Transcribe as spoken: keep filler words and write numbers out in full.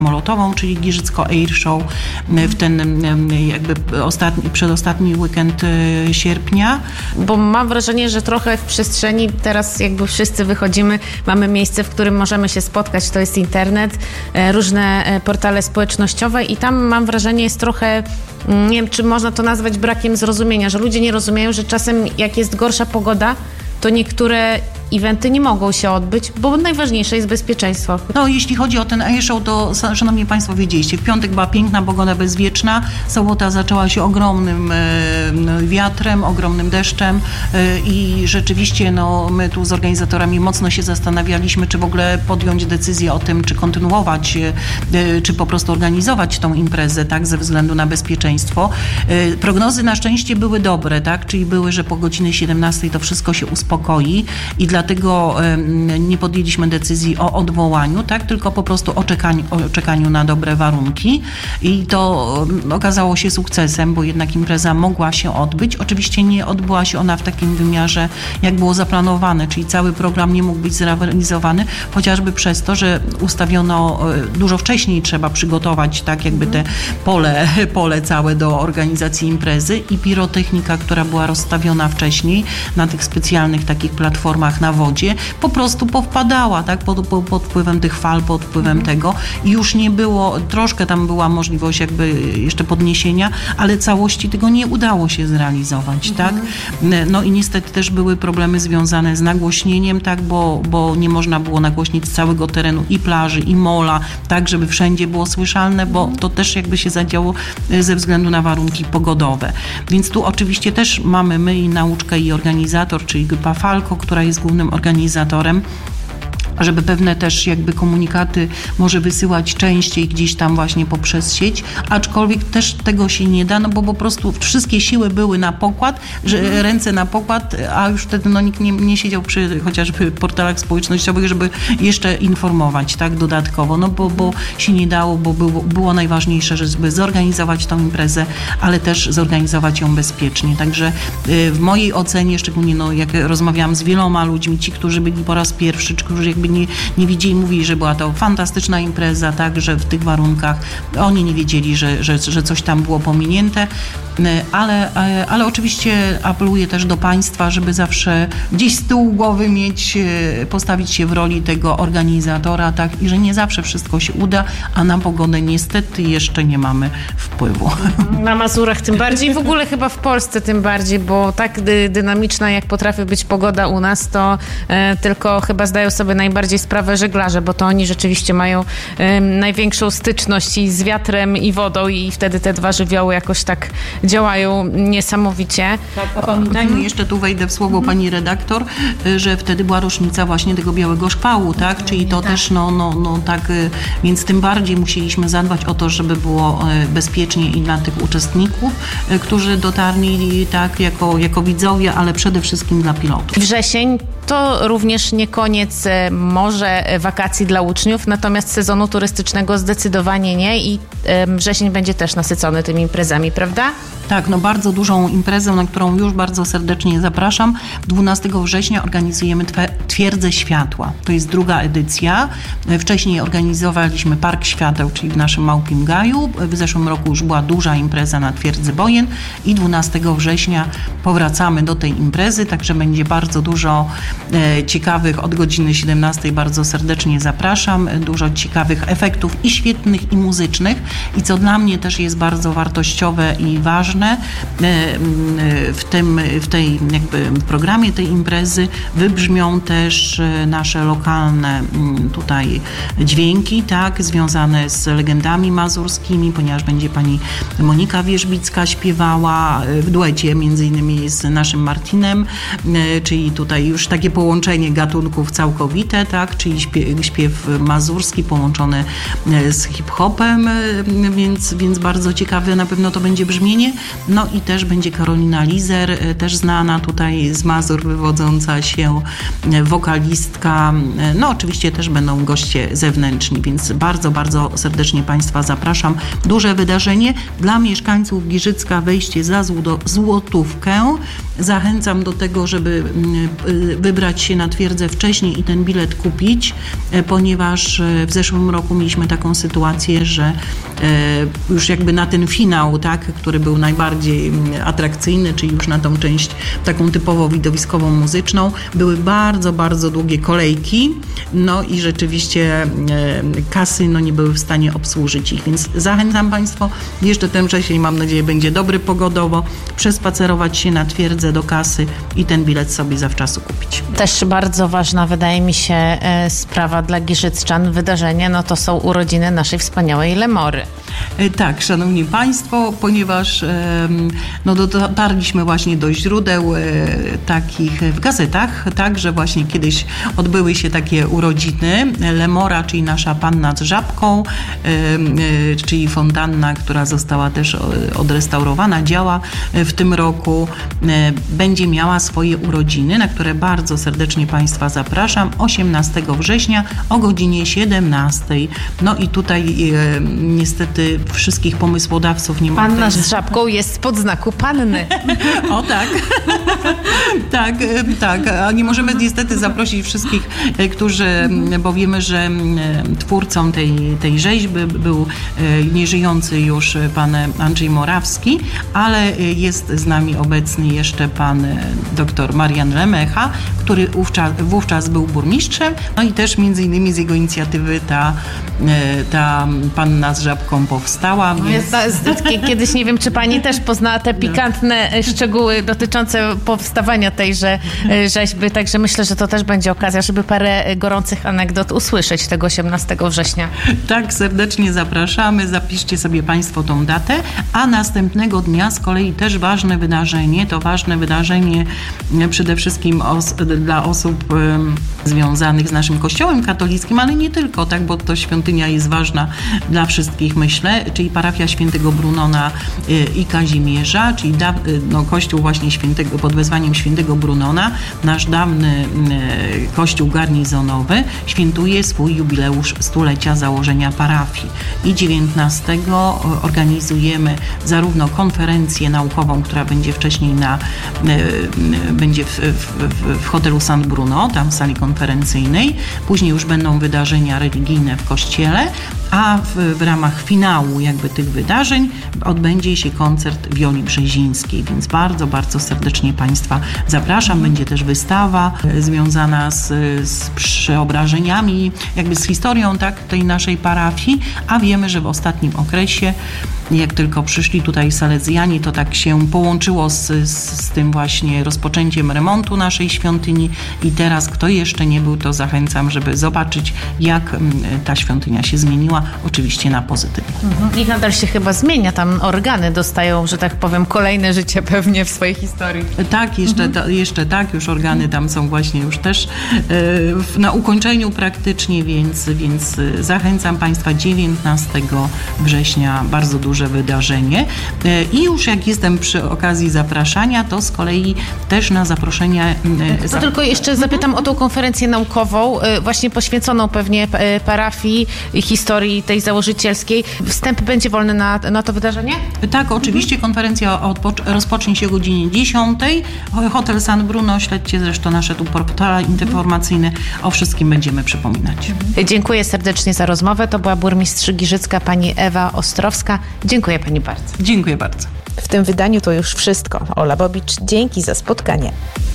samolotową, czyli Giżycko Air Show w ten jakby ostatni, przedostatni weekend sierpnia. Bo mam wrażenie, że trochę w przestrzeni teraz jakby wszyscy wychodzimy, mamy miejsce, w którym możemy się spotkać, to jest internet, różne portale społecznościowe i tam mam wrażenie jest trochę, nie wiem, czy można to nazwać brakiem zrozumienia, że ludzie nie rozumieją, że czasem jak jest gorsza pogoda, to niektóre eventy nie mogą się odbyć, bo najważniejsze jest bezpieczeństwo. No, jeśli chodzi o ten Air Show, to szanowni Państwo wiedzieliście, w piątek była piękna pogoda bezwieczna, sobota zaczęła się ogromnym e, wiatrem, ogromnym deszczem e, i rzeczywiście no, my tu z organizatorami mocno się zastanawialiśmy, czy w ogóle podjąć decyzję o tym, czy kontynuować, e, czy po prostu organizować tą imprezę, tak, ze względu na bezpieczeństwo. E, prognozy na szczęście były dobre, tak, czyli były, że po godzinie siedemnastej to wszystko się uspokoi i dla Dlatego nie podjęliśmy decyzji o odwołaniu, tak, tylko po prostu o czekaniu, o czekaniu na dobre warunki i to okazało się sukcesem, bo jednak impreza mogła się odbyć. Oczywiście nie odbyła się ona w takim wymiarze, jak było zaplanowane, czyli cały program nie mógł być zrealizowany, chociażby przez to, że ustawiono dużo wcześniej, trzeba przygotować tak jakby te pole, pole całe do organizacji imprezy i pirotechnika, która była rozstawiona wcześniej na tych specjalnych takich platformach na wodzie, po prostu powpadała, tak, pod, pod, pod wpływem tych fal, pod wpływem mm. tego i już nie było, troszkę tam była możliwość jakby jeszcze podniesienia, ale całości tego nie udało się zrealizować, mm. tak. No i niestety też były problemy związane z nagłośnieniem, tak, bo, bo nie można było nagłośnić całego terenu i plaży, i mola, tak, żeby wszędzie było słyszalne, bo to też jakby się zadziało ze względu na warunki pogodowe. Więc tu oczywiście też mamy my i nauczkę i organizator, czyli grupa Falco, która jest głównym organizatorem, żeby pewne też jakby komunikaty może wysyłać częściej gdzieś tam właśnie poprzez sieć, aczkolwiek też tego się nie da, no bo po prostu wszystkie siły były na pokład, że ręce na pokład, a już wtedy no nikt nie, nie siedział przy chociażby portalach społecznościowych, żeby jeszcze informować, tak, dodatkowo, no bo, bo się nie dało, bo było, było najważniejsze, żeby zorganizować tą imprezę, ale też zorganizować ją bezpiecznie, także w mojej ocenie, szczególnie no jak rozmawiałam z wieloma ludźmi, ci, którzy byli po raz pierwszy, czy którzy jakby nie, nie widzieli, mówili, że była to fantastyczna impreza, tak, że w tych warunkach oni nie wiedzieli, że, że, że coś tam było pominięte, ale, ale oczywiście apeluję też do Państwa, żeby zawsze gdzieś z tyłu głowy mieć, postawić się w roli tego organizatora, tak, i że nie zawsze wszystko się uda, a na pogodę niestety jeszcze nie mamy wpływu. Na Mazurach tym bardziej, w ogóle chyba w Polsce tym bardziej, bo tak dy, dynamiczna jak potrafi być pogoda u nas, to e, tylko chyba zdają sobie najbardziej sprawę żeglarze, bo to oni rzeczywiście mają e, największą styczność i z wiatrem i wodą i wtedy te dwa żywioły jakoś tak działają niesamowicie. Tak, a pamiętajmy, mhm. jeszcze tu wejdę w słowo pani redaktor, że wtedy była rocznica właśnie tego białego szkwalu, tak, czyli to tak. też no, no, no tak, więc tym bardziej musieliśmy zadbać o to, żeby było bezpiecznie i dla tych uczestników, którzy dotarli tak jako, jako widzowie, ale przede wszystkim dla pilotów. Wrzesień to również nie koniec może wakacji dla uczniów, natomiast sezonu turystycznego zdecydowanie nie i wrzesień będzie też nasycony tymi imprezami, prawda? Tak, no bardzo dużą imprezę, na którą już bardzo serdecznie zapraszam. dwunastego września organizujemy Twierdzę Światła. To jest druga edycja. Wcześniej organizowaliśmy Park Świateł, czyli w naszym Małpim Gaju. W zeszłym roku już była duża impreza na Twierdzy Bojen i dwunastego września powracamy do tej imprezy, także będzie bardzo dużo e, ciekawych, od godziny siedemnastej bardzo serdecznie zapraszam. Dużo ciekawych efektów i świetnych, i muzycznych. I co dla mnie też jest bardzo wartościowe i ważne, w tym, w tej jakby programie tej imprezy wybrzmią też nasze lokalne tutaj dźwięki, tak, związane z legendami mazurskimi, ponieważ będzie pani Monika Wierzbicka śpiewała w duecie między innymi z naszym Martinem, czyli tutaj już takie połączenie gatunków całkowite, tak, czyli śpiew, śpiew mazurski połączony z hip-hopem, więc, więc bardzo ciekawe na pewno to będzie brzmienie. No i też będzie Karolina Lizer, też znana tutaj z Mazur, wywodząca się wokalistka. No oczywiście też będą goście zewnętrzni, więc bardzo, bardzo serdecznie Państwa zapraszam. Duże wydarzenie dla mieszkańców Giżycka, wejście za złotówkę. Zachęcam do tego, żeby wybrać się na twierdzę wcześniej i ten bilet kupić, ponieważ w zeszłym roku mieliśmy taką sytuację, że już jakby na ten finał, tak, który był najbardziej atrakcyjny, czyli już na tą część taką typowo widowiskową, muzyczną, były bardzo, bardzo długie kolejki, no i rzeczywiście kasy no, nie były w stanie obsłużyć ich, więc zachęcam Państwa, jeszcze ten wrzesień, mam nadzieję, będzie dobry pogodowo, przespacerować się na twierdzę do kasy i ten bilet sobie zawczasu kupić. Też bardzo ważna, wydaje mi się, sprawa dla giżycczan, wydarzenie, no to są urodziny naszej wspaniałej Lemory. Tak, szanowni Państwo, ponieważ no, dotarliśmy właśnie do źródeł takich w gazetach, tak, że właśnie kiedyś odbyły się takie urodziny. Lemora, czyli nasza panna z żabką, czyli fontanna, która została też odrestaurowana, działa w tym roku, będzie miała swoje urodziny, na które bardzo serdecznie Państwa zapraszam, osiemnastego września o godzinie siedemnastej. No i tutaj niestety wszystkich pomysłodawców nie ma. Panna z żabką jest spod znaku panny. O tak. tak, tak. A nie możemy niestety zaprosić wszystkich, którzy, bo wiemy, że twórcą tej, tej rzeźby był nieżyjący już pan Andrzej Morawski, ale jest z nami obecny jeszcze pan doktor Marian Lemecha, który wówczas, wówczas był burmistrzem, no i też między innymi z jego inicjatywy ta, ta panna z żabką powstała. Więc... Kiedyś nie wiem, czy pani też poznała te pikantne szczegóły dotyczące powstawania tejże rzeźby, także myślę, że to też będzie okazja, żeby parę gorących anegdot usłyszeć tego osiemnastego września. Tak, serdecznie zapraszamy, zapiszcie sobie Państwo tą datę, a następnego dnia z kolei też ważne wydarzenie, to ważne wydarzenie przede wszystkim os- dla osób um, związanych z naszym Kościołem katolickim, ale nie tylko, tak, bo to świątynia jest ważna dla wszystkich, myślę, czyli parafia świętego Brunona y, i Kazimierza, czyli da, y, no, kościół właśnie świętego, pod wezwaniem świętego Brunona, nasz dawny y, kościół garnizonowy, świętuje swój jubileusz stulecia założenia parafii. I dziewiętnastego organizujemy zarówno konferencję naukową, która będzie wcześniej na, y, y, będzie w, w, w hotelu San Bruno, tam w sali konferencyjnej, później już będą wydarzenia religijne w kościele, a w, w ramach finału jakby tych wydarzeń odbędzie się koncert Wioli Brzezińskiej, więc bardzo, bardzo serdecznie Państwa zapraszam. Będzie też wystawa związana z, z przeobrażeniami, jakby z historią, tak, tej naszej parafii, a wiemy, że w ostatnim okresie, jak tylko przyszli tutaj Salezjanie, to tak się połączyło z, z, z tym właśnie rozpoczęciem remontu naszej świątyni i teraz kto jeszcze nie był, to zachęcam, żeby zobaczyć, jak ta świątynia się zmieniła, oczywiście na pozytywnie. Mhm. I nadal się chyba zmienia, tam organy dostają, że tak powiem, kolejne życie pewnie w swojej historii. Tak, jeszcze, mhm. ta, jeszcze tak, już organy tam są właśnie już też e, na ukończeniu praktycznie, więc, więc zachęcam Państwa dziewiętnastego września, bardzo duże wydarzenie. E, I już jak jestem przy okazji zapraszania, to z kolei też na zaproszenie... E, to tylko jeszcze zapytam o tą konferencję naukową, e, właśnie poświęconą pewnie e, parafii i historii tej założycielskiej. Wstęp będzie wolny na, na to wydarzenie? Tak, oczywiście. Mhm. Konferencja odpoc- rozpocznie się o godzinie dziesiątej. Hotel San Bruno, śledźcie zresztą nasze tu portale informacyjne. O wszystkim będziemy przypominać. Mhm. Dziękuję serdecznie za rozmowę. To była burmistrz Giżycka, pani Ewa Ostrowska. Dziękuję pani bardzo. Dziękuję bardzo. W tym wydaniu to już wszystko. Ola Bobicz, dzięki za spotkanie.